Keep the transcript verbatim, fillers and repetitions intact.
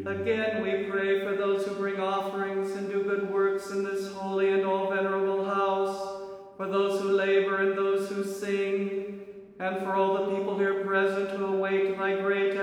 Again, we pray for those who bring offerings and do good works in this holy and all venerable house, for those who labor and those who sing, and for all the people here present who await thy great